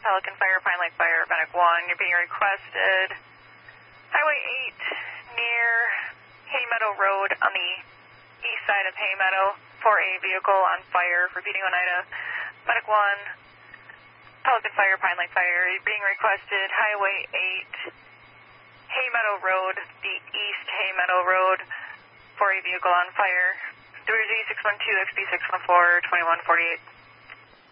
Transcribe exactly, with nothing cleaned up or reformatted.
Pelican Fire, Pine Lake Fire, Medic one. You're being requested Highway eight near Hay Meadow Road on the east side of Hay Meadow for a vehicle on fire. Repeating Oneida, Medic one, Pelican Fire, Pine Lake Fire. You're being requested Highway eight, Hay Meadow Road, the east Hay Meadow Road for a vehicle on fire. three Z six one two X B six one four twenty-one forty-eight.